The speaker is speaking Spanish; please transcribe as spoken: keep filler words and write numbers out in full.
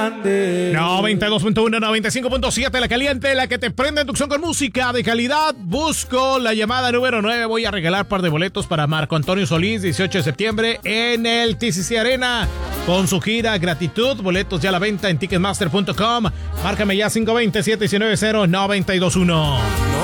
grande. noventa y dos punto uno, noventa y cinco punto siete, la caliente, la que te prende en Tucson con música de calidad. Busco la llamada número nueve. Voy a regalar par de boletos para Marco Antonio Solís, dieciocho de septiembre en el T C C Arena con su gira Gratitud. Boletos ya a la venta en ticketmaster punto com. Márcame ya cinco dos cero, siete uno cero, nueve dos uno.